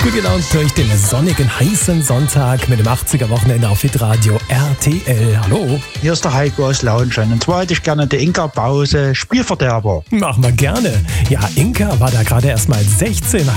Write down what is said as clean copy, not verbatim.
Gut gelaunt durch den sonnigen, heißen Sonntag mit dem 80er-Wochenende auf Hitradio RTL. Hallo. Hier ist der Heiko aus Launschein. Und zwar hätte ich gerne die Inka Pause Spielverderber. Machen wir gerne. Ja, Inka war da gerade erst mal 16.